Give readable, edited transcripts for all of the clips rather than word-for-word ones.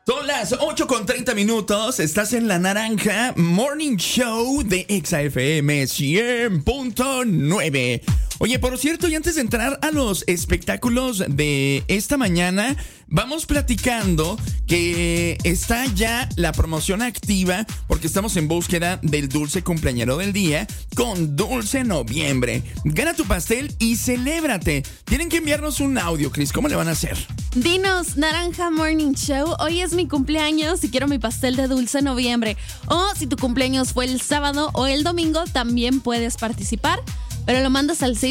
Son las 8:30. Estás en La Naranja Morning Show de Exa FM 100.9. Oye, por cierto, y antes de entrar a los espectáculos de esta mañana, vamos platicando que está ya la promoción activa porque estamos en búsqueda del dulce cumpleañero del día con Dulce Noviembre. Gana tu pastel y celébrate. Tienen que enviarnos un audio, Cris. ¿Cómo le van a hacer? Dinos, Naranja Morning Show, hoy es mi cumpleaños y quiero mi pastel de Dulce Noviembre. O si tu cumpleaños fue el sábado o el domingo, también puedes participar, pero lo mandas al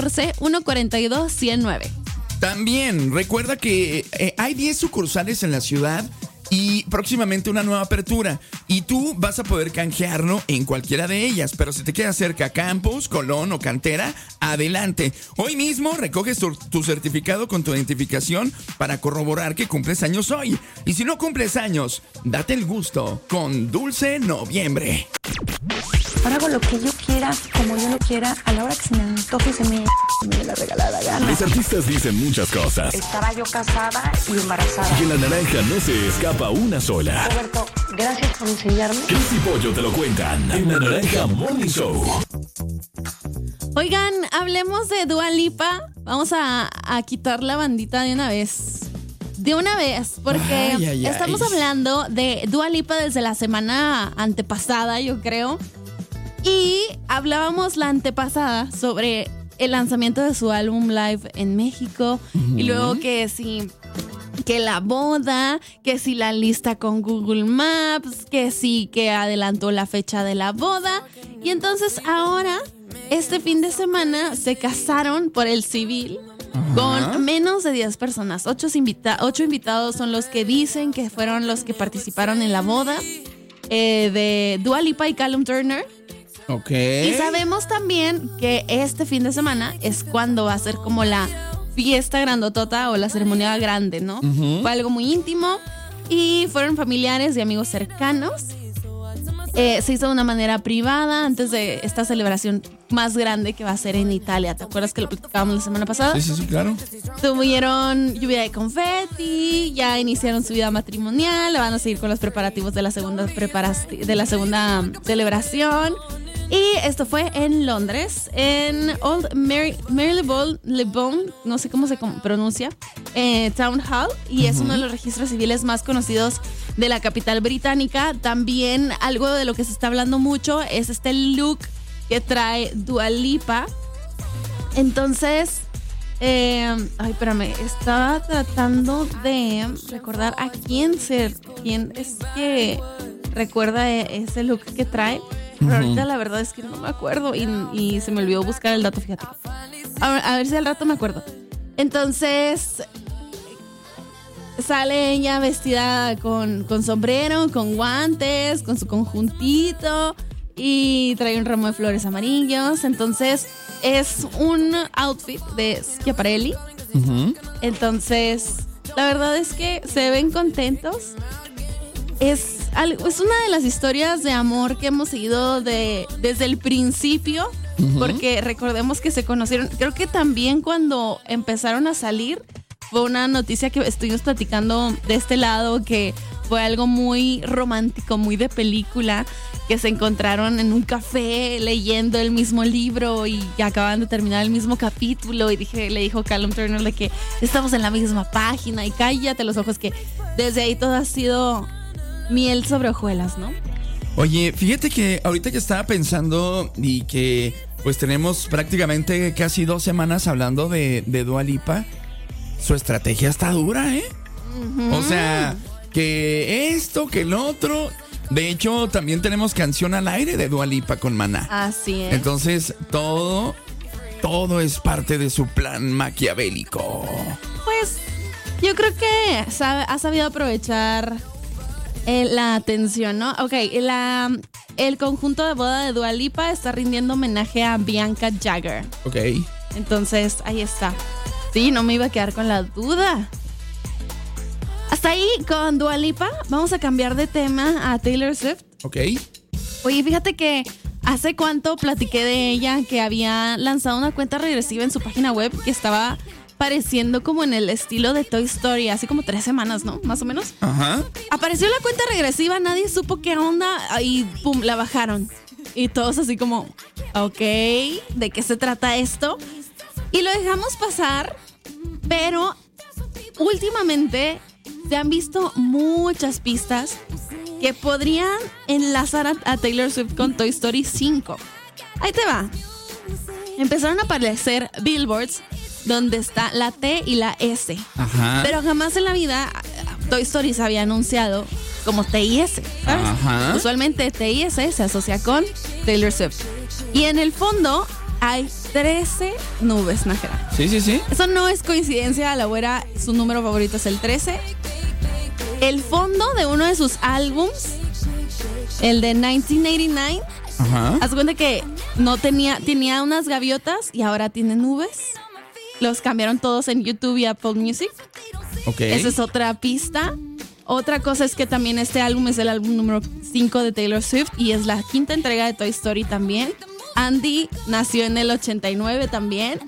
614-142-109. También recuerda que hay 10 sucursales en la ciudad y próximamente una nueva apertura. Y tú vas a poder canjearlo en cualquiera de ellas. Pero si te queda cerca Campus, Colón o Cantera, adelante. Hoy mismo recoges tu certificado con tu identificación para corroborar que cumples años hoy. Y si no cumples años, date el gusto con Dulce Noviembre. Ahora hago lo que yo quiera, como yo lo quiera, a la hora que se me antoje y se me dé la regalada gana. Los artistas dicen muchas cosas. Estaba yo casada y embarazada. Y en La Naranja no se escapa una sola. Roberto, gracias por enseñarme. Cris y Pollo te lo cuentan en La Naranja Morning Show. Oigan, hablemos de Dua Lipa. Vamos a quitar la bandita de una vez. De una vez, porque estamos hablando de Dua Lipa desde la semana antepasada, yo creo. Y hablábamos la antepasada sobre el lanzamiento de su álbum live en México. Y luego que la boda, que si la lista con Google Maps, que adelantó la fecha de la boda. Y entonces ahora, este fin de semana, se casaron por el civil con menos de 10 personas. 8 invitados son los que dicen que fueron los que participaron en la boda de Dua Lipa y Callum Turner. Ok. Y sabemos también que este fin de semana es cuando va a ser como la fiesta grandotota o la ceremonia grande, ¿no? Fue algo muy íntimo y fueron familiares y amigos cercanos. Se hizo de una manera privada antes de esta celebración más grande que va a ser en Italia. ¿Te acuerdas que lo platicábamos la semana pasada? Sí, claro. Tuvieron lluvia de confeti, ya iniciaron su vida matrimonial, van a seguir con los preparativos de la segunda celebración. Y esto fue en Londres, en Old Marylebone, no sé cómo se pronuncia, Town Hall, y es uno de los registros civiles más conocidos de la capital británica. También algo de lo que se está hablando mucho es este look que trae Dua Lipa. Entonces, estaba tratando de recordar a quién es que recuerda ese look que trae. Pero ahorita la verdad es que no me acuerdo y se me olvidó buscar el dato, fíjate. A ver si al rato me acuerdo. Entonces, sale ella vestida con sombrero, con guantes, con su conjuntito y trae un ramo de flores amarillos. Entonces, es un outfit de Schiaparelli. Entonces, la verdad es que se ven contentos. Es una de las historias de amor que hemos seguido desde el principio, porque recordemos que se conocieron, creo que también cuando empezaron a salir, fue una noticia que estuvimos platicando de este lado, que fue algo muy romántico, muy de película, que se encontraron en un café leyendo el mismo libro y acaban de terminar el mismo capítulo y le dijo Callum Turner de que estamos en la misma página y cállate los ojos, que desde ahí todo ha sido miel sobre hojuelas, ¿no? Oye, fíjate que ahorita que estaba pensando y que pues tenemos prácticamente casi 2 semanas hablando de Dua Lipa, su estrategia está dura, ¿eh? O sea, que esto, que el otro. De hecho, también tenemos canción al aire de Dua Lipa con Maná. Así es. Entonces, todo es parte de su plan maquiavélico. Pues, yo creo que ha sabido aprovechar la atención, ¿no? Ok, el conjunto de boda de Dua Lipa está rindiendo homenaje a Bianca Jagger. Ok. Entonces, ahí está. Sí, no me iba a quedar con la duda. Hasta ahí con Dua Lipa. Vamos a cambiar de tema a Taylor Swift. Ok. Oye, fíjate que hace cuánto platiqué de ella, que había lanzado una cuenta regresiva en su página web que estaba apareciendo como en el estilo de Toy Story, así como 3 semanas, ¿no? Más o menos. Ajá. Apareció la cuenta regresiva, nadie supo qué onda y pum, la bajaron. Y todos así como, ok, ¿de qué se trata esto? Y lo dejamos pasar, pero últimamente se han visto muchas pistas que podrían enlazar a Taylor Swift con Toy Story 5. Ahí te va. Empezaron a aparecer billboards donde está la T y la S. Ajá. Pero jamás en la vida Toy Story se había anunciado como T y S, ¿sabes? Ajá. Usualmente T y S se asocia con Taylor Swift. Y en el fondo hay 13 nubes, Nájera. Sí. Eso no es coincidencia, la güera, su número favorito es el 13. El fondo de uno de sus álbums, el de 1989, Ajá. haz cuenta que no tenía unas gaviotas y ahora tiene nubes. Los cambiaron todos en YouTube y Apple Music. Ok. Esa es otra pista. Otra cosa es que también este álbum es el álbum número 5 de Taylor Swift y es la 5ª entrega de Toy Story también. Andy nació en el 89 también.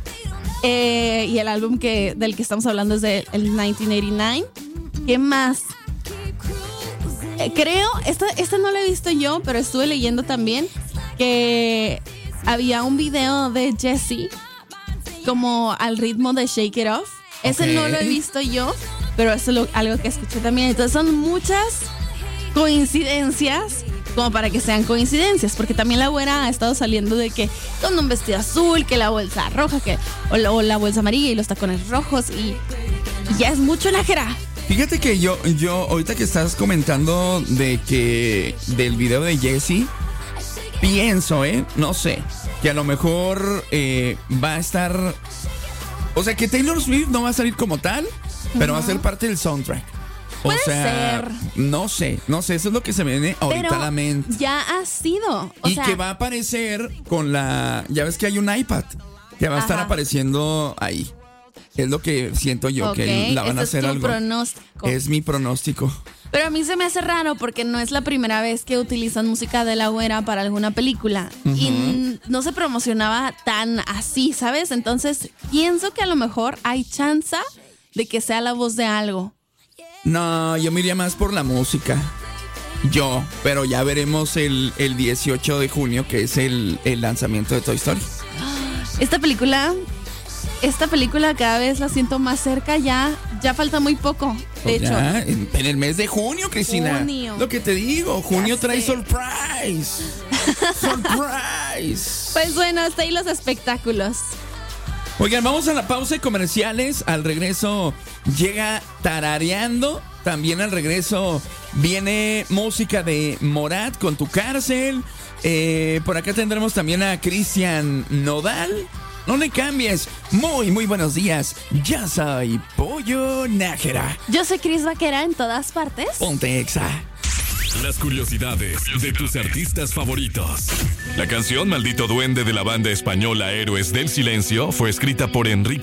Y el álbum del que estamos hablando es del 1989. ¿Qué más? Creo, esta no la he visto yo, pero estuve leyendo también que había un video de Jessie como al ritmo de Shake It Off. Ese Ok. no lo he visto yo, pero eso es algo que escuché también. Entonces son muchas coincidencias como para que sean coincidencias, porque también la güera ha estado saliendo de que con un vestido azul, que la bolsa roja, o la bolsa amarilla y los tacones rojos y ya es mucho Nájera. Fíjate que yo ahorita que estás comentando del video de Jessie, pienso, no sé, que a lo mejor va a estar, o sea, que Taylor Swift no va a salir como tal, pero va a ser parte del soundtrack. Puede o sea, ser. no sé, eso es lo que se me viene ahorita Pero a la mente. ya ha sido. O Y sea, que va a aparecer con ya ves que hay un iPad que va a estar Ajá. apareciendo ahí. Es lo que siento yo, ok, que la van a ese hacer es tu algo. pronóstico. Es mi pronóstico. Pero a mí se me hace raro porque no es la primera vez que utilizan música de la güera para alguna película. Y no se promocionaba tan así, ¿sabes? Entonces pienso que a lo mejor hay chance de que sea la voz de algo. No, yo me iría más por la música. Pero ya veremos el 18 de junio, que es el lanzamiento de Toy Story. Esta película cada vez la siento más cerca, ya falta muy poco. De hecho, Ya, en el mes de junio, Cristina. Junio. Lo que te digo, junio Ya trae sé. surprise. Surprise. pues bueno, hasta ahí los espectáculos. Oigan, vamos a la pausa de comerciales. Al regreso llega Tarareando. También al regreso viene música de Morat con Tu Cárcel. Por acá tendremos también a Cristian Nodal. No le cambies. Muy, muy buenos días. Ya soy Pollo Nájera. Yo soy Cris Vaquera en todas partes. Ponte Exa. Las curiosidades de tus artistas favoritos. La canción Maldito Duende de la banda española Héroes del Silencio fue escrita por Enrique